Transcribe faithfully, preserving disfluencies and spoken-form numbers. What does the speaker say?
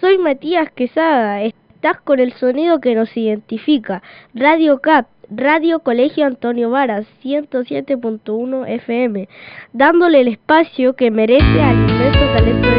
soy Matías Quesada, estás con el sonido que nos identifica, Radio C A P, Radio Colegio Antonio Varas, ciento siete punto uno F M, dándole el espacio que merece al inmenso talento de